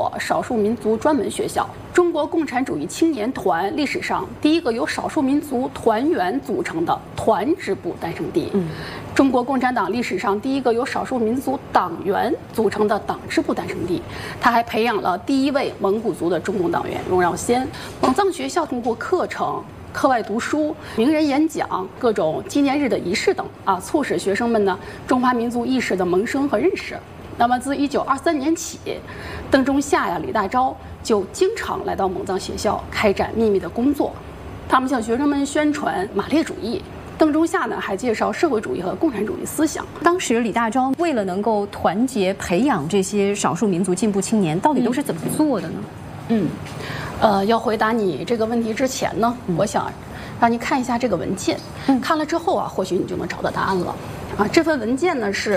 所少数民族专门学校，中国共产主义青年团历史上第一个由少数民族团员组成的团支部诞生地，中国共产党历史上第一个由少数民族党员组成的党支部诞生地。他还培养了第一位蒙古族的中共党员荣耀先。蒙藏学校通过课程、课外读书、名人演讲、各种纪念日的仪式等促使学生们呢中华民族意识的萌生和认识。那么自1923年起，邓中夏呀、李大钊就经常来到蒙藏学校开展秘密的工作。他们向学生们宣传马列主义，邓中夏呢还介绍社会主义和共产主义思想。 当时李大钊为了能够团结培养这些少数民族进步青年，到底都是怎么做的呢？ 要回答你这个问题之前呢，我想让你看一下这个文件。看了之后或许你就能找到答案了。这份文件呢是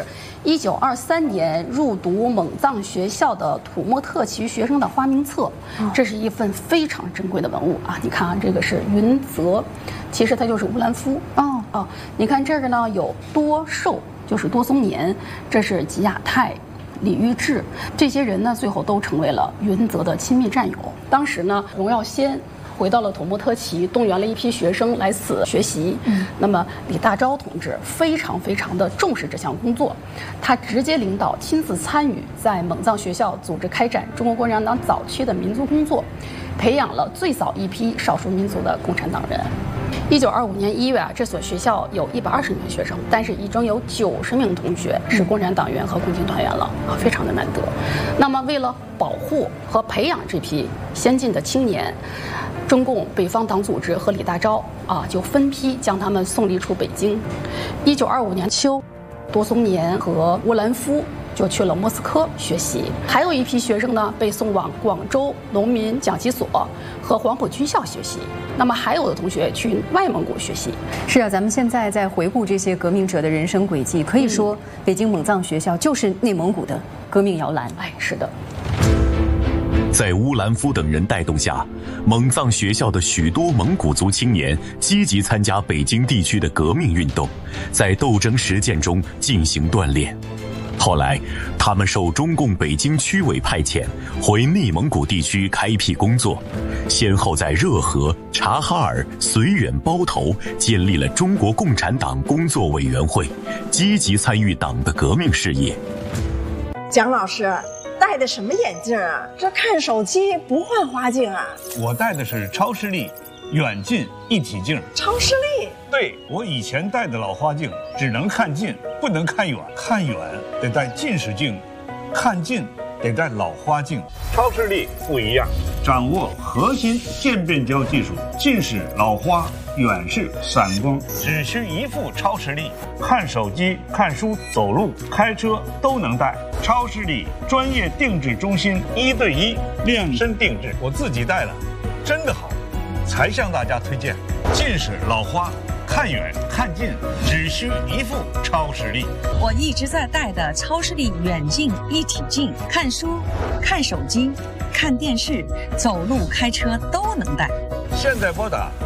1923年入读蒙藏学校的土默特旗学生的花名册，这是一份非常珍贵的文物你看这个是云泽，其实它就是乌兰夫。你看这个呢有多寿，就是多松年，这是吉亚泰、李玉志，这些人呢最后都成为了云泽的亲密战友。当时呢，荣耀先回到了土默特旗，动员了一批学生来此学习。那么李大钊同志非常的重视这项工作，他直接领导、亲自参与在蒙藏学校组织开展中国共产党早期的民族工作，培养了最早一批少数民族的共产党人。1925年1月这所学校有120名学生，但是已经有90名同学是共产党员和共青团员了非常的难得。那么为了保护和培养这批先进的青年，中共北方党组织和李大钊就分批将他们送离出北京。1925年秋，多松年和乌兰夫就去了莫斯科学习，还有一批学生呢被送往广州农民讲习所和黄埔军校学习。那么还有的同学去外蒙古学习。 是咱们现在在回顾这些革命者的人生轨迹，可以说北京蒙藏学校就是内蒙古的革命摇篮。 是的。 在乌兰夫等人带动下，蒙藏学校的许多蒙古族青年积极参加北京地区的革命运动，在斗争实践中进行锻炼。后来，他们受中共北京区委派遣，回内蒙古地区开辟工作，先后在热河、察哈尔、绥远、包头建立了中国共产党工作委员会，积极参与党的革命事业。 蒋老师戴的什么眼镜这看手机不换花镜我戴的是超视力远近一体镜。 超视力？ 对，我以前戴的老花镜只能看近，不能看远，看远得戴近视镜，看近得戴老花镜。超视力不一样，掌握核心渐变焦技术，近视、老花、远视、散光，只需一副超视力，看手机、看书、走路、开车都能戴。超视力专业定制中心，1对1量身定制，我自己戴了，真的好，才向大家推荐。近视、老花、看远看近，只需一副超视力。 我一直在戴的超视力远近一体镜，看书、看手机、看电视、走路、开车都能戴。 现在拨打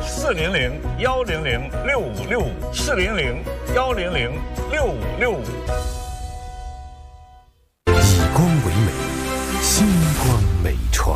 400-100-6565，400-100-6565。 以光为美，星光美传。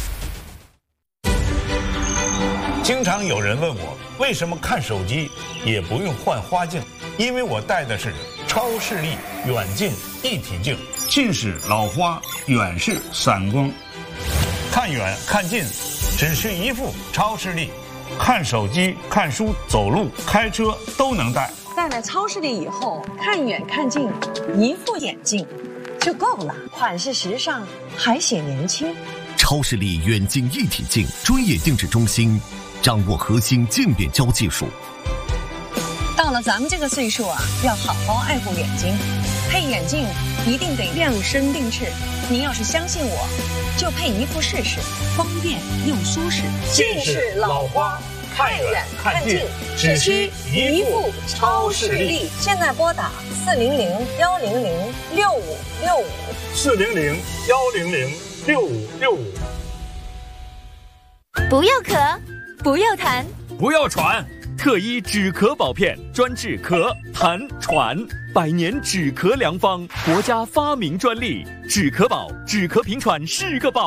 经常有人问我，为什么看手机也不用换花镜？因为我戴的是超视力远近一体镜，近视、老花、远视、散光，看远看近只需一副超视力，看手机、看书、走路、开车都能戴。 戴了超视力以后，看远看近一副眼镜就够了，款式时尚，还显年轻。 超视力远近一体镜专业定制中心，掌握核心渐变焦技术。 到了咱们这个岁数要好好爱护眼睛，配眼镜一定得量身定制。您要是相信我，就配一副试试，方便又舒适。 近视、老花、看远看近，只需一副超视力。 现在拨打 400-100-6565，400-100-6565。 不要咳，不要痰， 不要喘，特医止咳宝片专治咳、痰、喘，100年止咳良方，国家发明专利，止咳宝，止咳平喘是个宝。